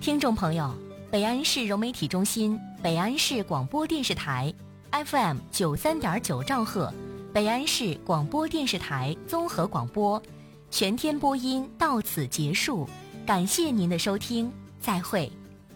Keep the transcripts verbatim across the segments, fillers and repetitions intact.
听众朋友，北安市融媒体中心、北安市广播电视台 F M 九三点九兆赫，北安市广播电视台综合广播，全天播音到此结束，感谢您的收听，再会。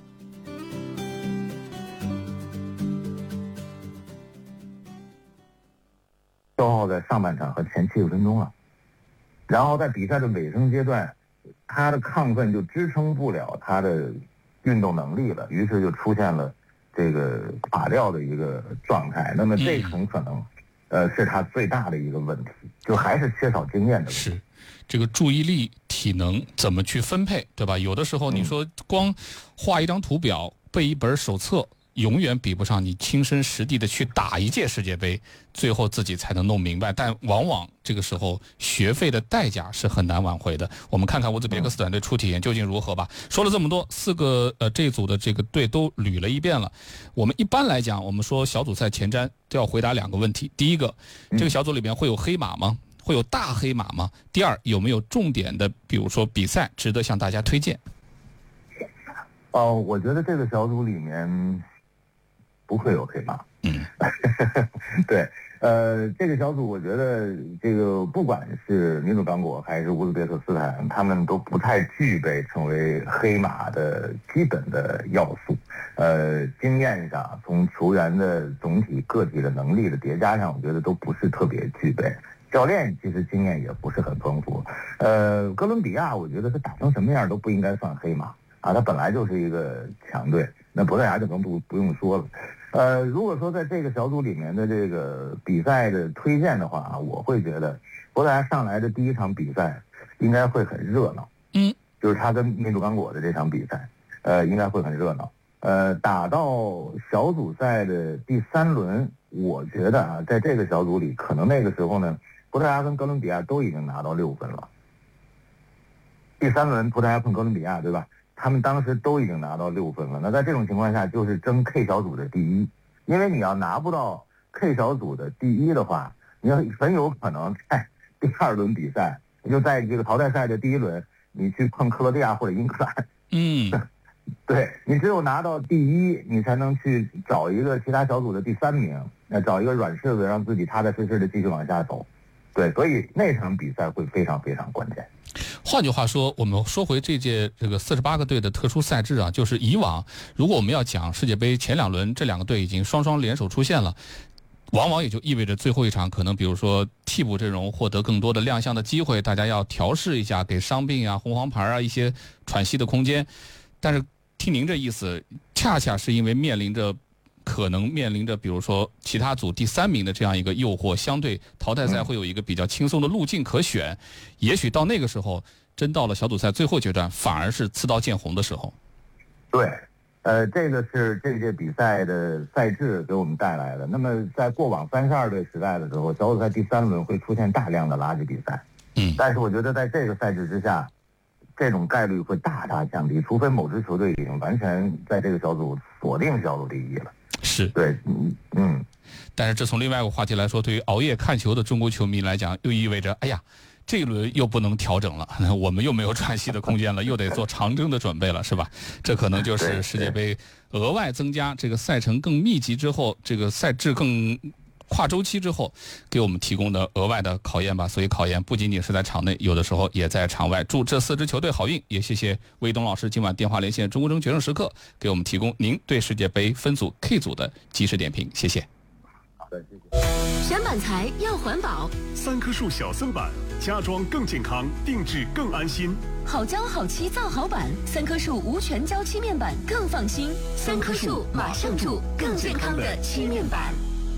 消耗在上半场和前七十分钟了，然后在比赛的尾声阶段，他的亢奋就支撑不了他的运动能力了，于是就出现了这个垮掉的一个状态。那么这很可能，呃，是他最大的一个问题，就还是缺少经验的问题。 是，这个注意力、体能怎么去分配，对吧？有的时候你说光画一张图表、背一本手册，永远比不上你亲身实地的去打一届世界杯，最后自己才能弄明白。但往往这个时候学费的代价是很难挽回的。我们看看乌兹别克斯坦队初体验究竟如何吧。说了这么多，四个呃这一组的这个队都捋了一遍了。我们一般来讲，我们说小组赛前瞻都要回答两个问题：第一个，这个小组里边会有黑马吗？会有大黑马吗？第二，有没有重点的，比如说比赛值得向大家推荐？ 哦，我觉得这个小组里面不会有黑马。 嗯， 对，呃，这个小组我觉得这个不管是民主刚果还是乌兹别克斯坦，他们都不太具备成为黑马的基本的要素。呃，经验上，从球员的总体个体的能力的叠加上，我觉得都不是特别具备。教练其实经验也不是很丰富。呃，哥伦比亚我觉得他打成什么样都不应该算黑马啊，他本来就是一个强队。那葡萄牙就更不不用说了。呃，如果说在这个小组里面的这个比赛的推荐的话，我会觉得葡萄牙上来的第一场比赛应该会很热闹。 嗯， 就是他跟民主刚果的这场比赛，呃，应该会很热闹。呃，打到小组赛的第三轮，我觉得啊，在这个小组里，可能那个时候呢，葡萄牙跟哥伦比亚都已经拿到六分了。第三轮葡萄牙碰哥伦比亚，对吧？他们当时都已经拿到六分了。那在这种情况下，就是争 K 小组的第一，因为你要拿不到 K 小组的第一的话，你很有可能在第二轮比赛，就在这个淘汰赛的第一轮，你去碰克罗地亚或者英格兰。 嗯， 对，你只有拿到第一，你才能去找一个其他小组的第三名，那找一个软柿子，让自己踏踏实实的继续往下走。对，所以那场比赛会非常非常关键。 换句话说，我们说回这届这个四十八个队的特殊赛制啊，就是以往如果我们要讲世界杯前两轮这两个队已经双双联手出现了，往往也就意味着最后一场可能比如说替补阵容获得更多的亮相的机会，大家要调试一下，给伤病啊、红黄牌啊一些喘息的空间。但是听您这意思，恰恰是因为面临着可能面临着比如说其他组第三名的这样一个诱惑，相对淘汰赛会有一个比较轻松的路径可选，也许到那个时候真到了小组赛最后阶段，反而是刺刀见红的时候。 对，呃，这个是这届比赛的赛制给我们带来的。那么在过往三十二队时代的时候，小组赛第三轮会出现大量的垃圾比赛。 嗯， 但是我觉得在这个赛制之下，这种概率会大大降低，除非某支球队已经完全在这个小组锁定小组第一了。 是， 对，嗯嗯。 但是这从另外一个话题来说，对于熬夜看球的中国球迷来讲，又意味着，哎呀，这一轮又不能调整了，我们又没有喘息的空间了，又得做长征的准备了，是吧？这可能就是世界杯额外增加这个赛程更密集之后，这个赛制更跨周期之后给我们提供的额外的考验吧。所以考验不仅仅是在场内，有的时候也在场外。祝这四支球队好运，也谢谢魏东老师今晚电话连线中国征决胜时刻，给我们提供您对世界杯分组 K 组的及时点评，谢谢。 好的，谢谢。 选板材要环保， 三棵树小森板，家装更健康，定制更安心。 好胶好漆造好板，三棵树无全胶漆面板更放心。三棵树马上住更健康的漆面板。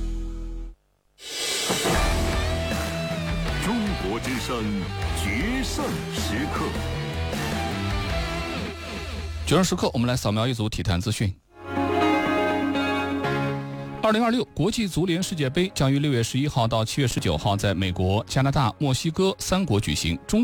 中国之声决胜时刻， 决胜时刻，我们来扫描一组体坛资讯。二零二六国际足联世界杯将于六月十一号到七月十九号在美国、加拿大、墨西哥三国举行。中